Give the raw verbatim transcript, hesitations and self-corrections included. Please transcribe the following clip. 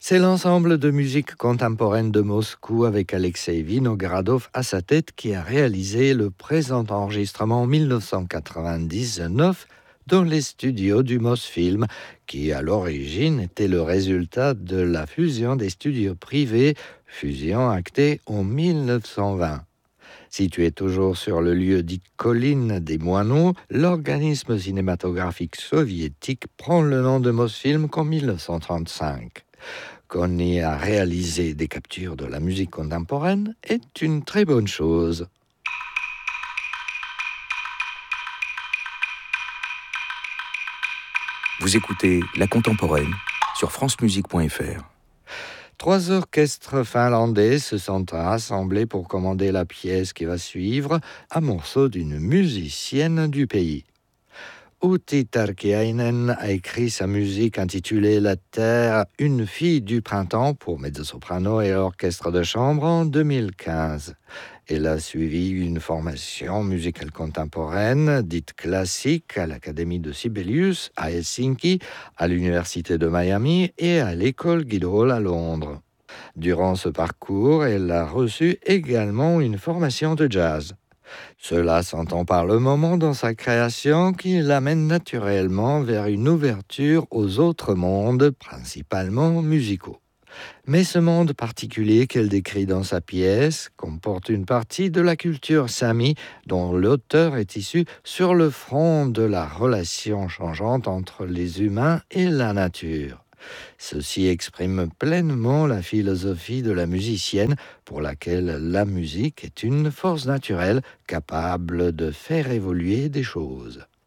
C'est l'ensemble de musique contemporaine de Moscou avec Alexei Vinogradov à sa tête qui a réalisé le présent enregistrement en dix-neuf cent quatre-vingt-dix-neuf dans les studios du Mosfilm, qui à l'origine était le résultat de la fusion des studios privés, fusion actée en dix-neuf cent vingt. Situé toujours sur le lieu dit colline des Moineaux, l'organisme cinématographique soviétique prend le nom de Mosfilm qu'en dix-neuf cent trente-cinq. Qu'on y a réalisé des captures de la musique contemporaine est une très bonne chose. Vous écoutez La Contemporaine sur francemusique point f r. Trois orchestres finlandais se sont rassemblés pour commander la pièce qui va suivre, un morceau d'une musicienne du pays. Outi Tarkiainen a écrit sa musique intitulée La Terre, une fille du printemps pour mezzo-soprano et orchestre de chambre en deux mille quinze. Elle a suivi une formation musicale contemporaine, dite classique, à l'Académie de Sibelius à Helsinki, à l'Université de Miami et à l'École Guildhall à Londres. Durant ce parcours, elle a reçu également une formation de jazz. Cela s'entend par le moment dans sa création qui l'amène naturellement vers une ouverture aux autres mondes, principalement musicaux. Mais ce monde particulier qu'elle décrit dans sa pièce comporte une partie de la culture sami dont l'auteur est issu sur le front de la relation changeante entre les humains et la nature. Ceci exprime pleinement la philosophie de la musicienne pour laquelle la musique est une force naturelle capable de faire évoluer des choses.